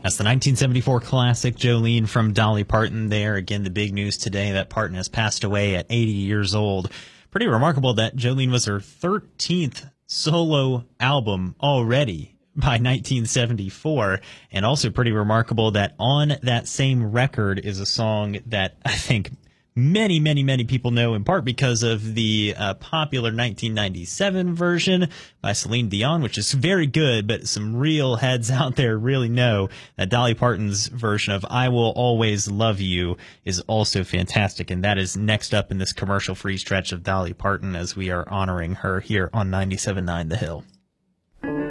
That's the 1974 classic Jolene from Dolly Parton there. Again, the big news today that Parton has passed away at 80 years old. Pretty remarkable that Jolene was her 13th solo album already by 1974. And also pretty remarkable that on that same record is a song that I think many people know, in part because of the popular 1997 version by Celine Dion, which is very good, but some real heads out there really know that Dolly Parton's version of I Will Always Love You is also fantastic, and that is next up in this commercial-free stretch of Dolly Parton as we are honoring her here on 97.9 The Hill.